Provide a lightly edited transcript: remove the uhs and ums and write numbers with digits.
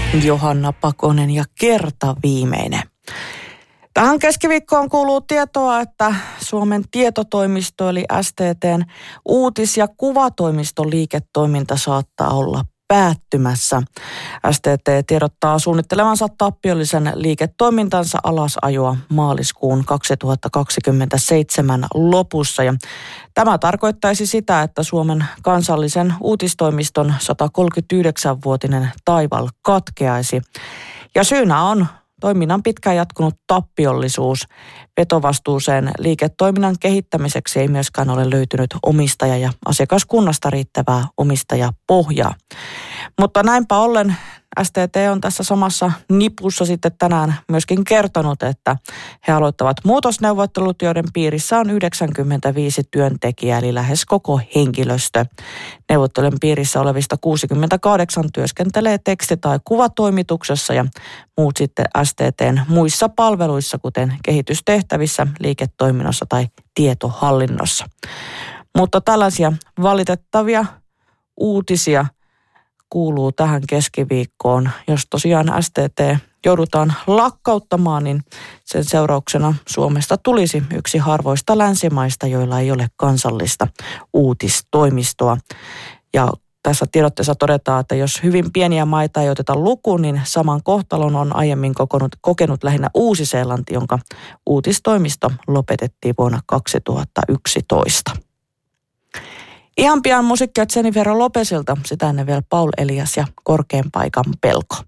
Johanna Pakonen ja kerta viimeinen. Tähän keskiviikkoon kuuluu tietoa, että Suomen tietotoimisto eli STT:n uutis- ja kuvatoimiston liiketoiminta saattaa olla päättymässä. STT tiedottaa suunnittelevansa tappiollisen liiketoimintansa alasajoa maaliskuun 2027 lopussa. Ja tämä tarkoittaisi sitä, että Suomen kansallisen uutistoimiston 139-vuotinen taival katkeaisi. Ja syynä on toiminnan pitkään jatkunut tappiollisuus. Vetovastuuseen liiketoiminnan kehittämiseksi ei myöskään ole löytynyt omistaja- ja asiakaskunnasta riittävää omistajapohjaa. Mutta näinpä ollen STT on tässä samassa nipussa sitten tänään myöskin kertonut, että he aloittavat muutosneuvottelut, joiden piirissä on 95 työntekijää, eli lähes koko henkilöstö. Neuvottelujen piirissä olevista 68 työskentelee teksti- tai kuvatoimituksessa ja muut sitten STT:n muissa palveluissa, kuten kehitystehtävissä, liiketoiminnassa tai tietohallinnossa. Mutta tällaisia valitettavia uutisia kuuluu tähän keskiviikkoon. Jos tosiaan STT joudutaan lakkauttamaan, niin sen seurauksena Suomesta tulisi yksi harvoista länsimaista, joilla ei ole kansallista uutistoimistoa. Ja tässä tiedotteessa todetaan, että jos hyvin pieniä maita ei oteta lukuun, niin saman kohtalon on aiemmin kokenut lähinnä Uusi-Seelanti, jonka uutistoimisto lopetettiin vuonna 2011. Ihan pian musiikkia Jennifer Lopezilta, sitä ennen vielä Paul Elias ja Korkean paikan pelko.